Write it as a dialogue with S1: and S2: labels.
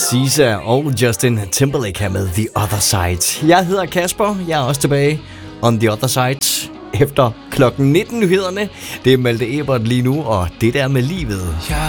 S1: SZA og Justin Timberlake her med The Other Side. Jeg hedder Kasper, jeg er også tilbage on The Other Side efter klokken 19 nyhederne. Det er Malte Ebert lige nu, og det der med livet.